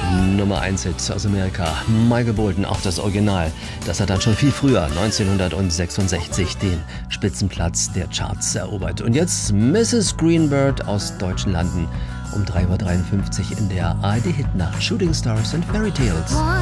Nummer 1 Hit aus Amerika. Michael Bolton, auch das Original. Das hat dann schon viel früher, 1966, den Spitzenplatz der Charts erobert. Und jetzt Mrs. Greenbird aus deutschen Landen um 3:53 Uhr in der ARD-Hitnacht Shooting Stars and Fairy Tales.